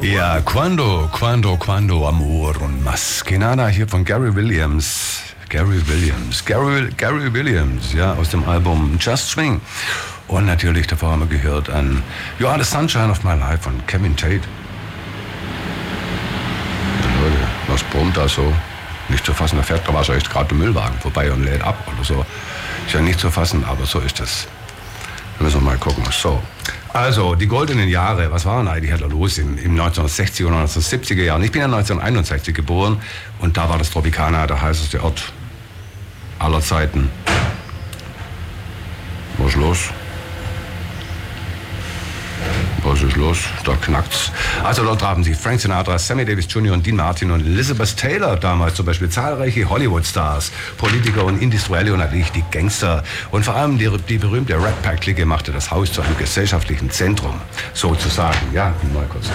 Ja, Quando, Amor und Más que nada hier von Gary Williams, ja, aus dem Album Just Swing. Und natürlich, davor haben wir gehört an You Are the Sunshine of My Life von Kevin Tate. Leute, was brummt da so? Nicht zu fassen, da fährt da wahrscheinlich gerade der Müllwagen vorbei und lädt ab oder so. Ist ja nicht zu fassen, aber so ist das. Da müssen wir mal gucken. So, also die goldenen Jahre, was waren eigentlich da los im 1960er und 1970er Jahren? Ich bin ja 1961 geboren und da war das Tropicana der heißeste Ort aller Zeiten. Was ist los? Was ist los? Da knackt's. Also dort haben sich Frank Sinatra, Sammy Davis Jr. und Dean Martin und Elizabeth Taylor damals zum Beispiel zahlreiche Hollywood-Stars, Politiker und Industrielle und natürlich die Gangster. Und vor allem die berühmte Rat Pack-Clique machte das Haus zu einem gesellschaftlichen Zentrum, sozusagen. Ja, mal kurz.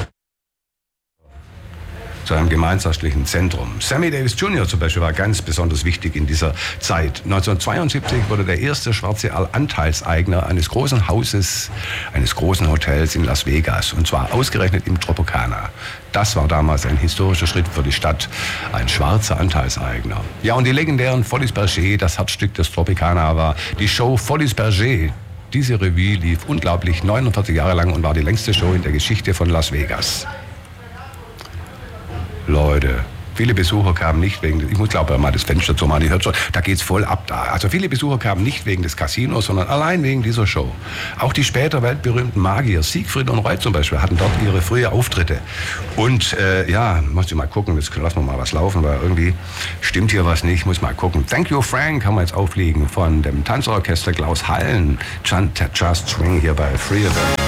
Zu einem gemeinschaftlichen Zentrum. Sammy Davis Jr. zum Beispiel war ganz besonders wichtig in dieser Zeit. 1972 wurde der erste schwarze Anteilseigner eines großen Hauses, eines großen Hotels in Las Vegas. Und zwar ausgerechnet im Tropicana. Das war damals ein historischer Schritt für die Stadt. Ein schwarzer Anteilseigner. Ja, und die legendären Folies Bergère, das Herzstück des Tropicana war die Show Folies Bergère. Diese Revue lief unglaublich 49 Jahre lang und war die längste Show in der Geschichte von Las Vegas. Leute, viele Besucher kamen nicht wegen, ich muss glaube mal das Fenster zu machen, ich hört schon, da geht's voll ab da. Also viele Besucher kamen nicht wegen des Casinos, sondern allein wegen dieser Show. Auch die später weltberühmten Magier, Siegfried und Roy zum Beispiel, hatten dort ihre frühe Auftritte. Und ja, muss ich mal gucken, jetzt lassen wir mal was laufen, weil irgendwie stimmt hier was nicht, muss mal gucken. Thank You Frank kann man jetzt auflegen von dem Tanzorchester Klaus Hallen, Just Swing hier bei Free FM.